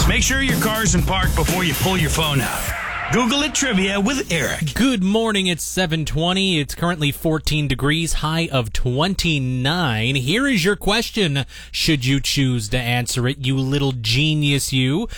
Make sure your car's in park before you pull your phone out. Google it trivia with Eric. Good morning. It's 7:20. It's currently 14 degrees, high of 29. Here is your question, should you choose to answer it, you little genius, you.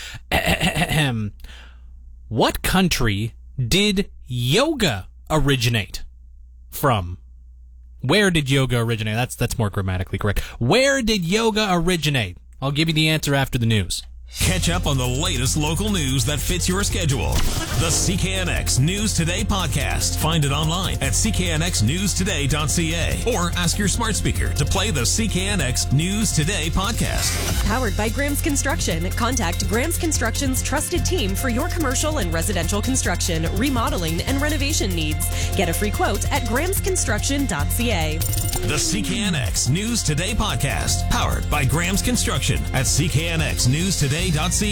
What country did yoga originate from? Where did yoga originate? That's more grammatically correct. Where did yoga originate? I'll give you the answer after the news. Catch up on the latest local news that fits your schedule. The CKNX News Today podcast. Find it online at cknxnewstoday.ca or ask your smart speaker to play the CKNX News Today podcast. Powered by Graham's Construction. Contact Graham's Construction's trusted team for your commercial and residential construction, remodeling, and renovation needs. Get a free quote at grahamsconstruction.ca. The CKNX News Today podcast. Powered by Graham's Construction at cknxnewstoday.ca.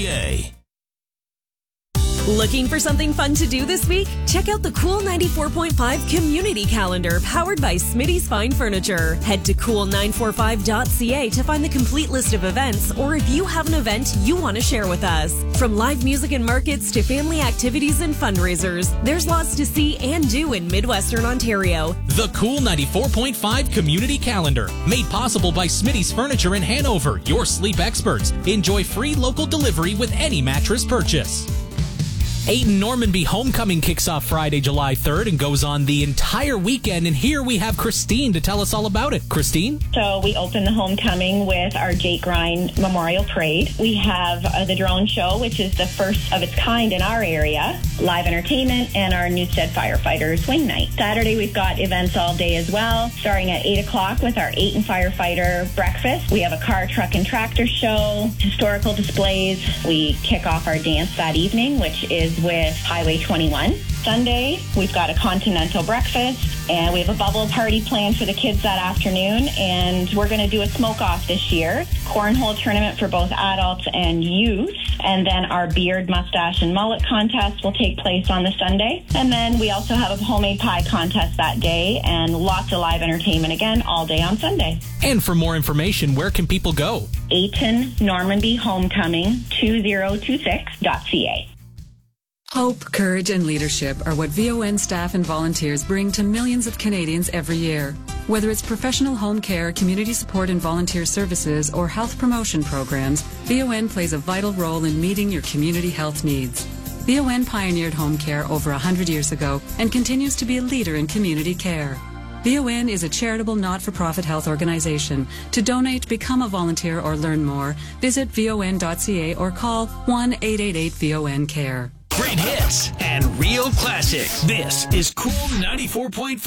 Looking for something fun to do this week? Check out the Cool 94.5 Community Calendar powered by Smitty's Fine Furniture. Head to cool945.ca to find the complete list of events, or if you have an event you want to share with us. From live music and markets to family activities and fundraisers, there's lots to see and do in Midwestern Ontario. The Cool 94.5 Community Calendar, made possible by Smitty's Furniture in Hanover, your sleep experts. Enjoy free local delivery with any mattress purchase. Ayton Normanby Homecoming kicks off Friday, July 3rd and goes on the entire weekend. And here we have Christine to tell us all about it. Christine? So we open the homecoming with our Jake Grind Memorial Parade. We have the drone show, which is the first of its kind in our area, live entertainment, and our Newstead Firefighters Wing Night. Saturday, we've got events all day as well, starting at 8 o'clock with our Ayton Firefighter Breakfast. We have a car, truck, and tractor show, historical displays. We kick off our dance that evening, which is with Highway 21. Sunday, we've got a continental breakfast, and we have a bubble party planned for the kids that afternoon, and we're going to do a smoke-off this year. Cornhole tournament for both adults and youth, and then our beard, mustache, and mullet contest will take place on the Sunday. And then we also have a homemade pie contest that day, and lots of live entertainment again all day on Sunday. And for more information, where can people go? Ayton Normanby Homecoming 2026.ca. Hope, courage, and leadership are what VON staff and volunteers bring to millions of Canadians every year. Whether it's professional home care, community support and volunteer services, or health promotion programs, VON plays a vital role in meeting your community health needs. VON pioneered home care over 100 years ago and continues to be a leader in community care. VON is a charitable not-for-profit health organization. To donate, become a volunteer, or learn more, visit von.ca or call 1-888-VON-CARE. Great hits and real classics. This is Cool 94.5.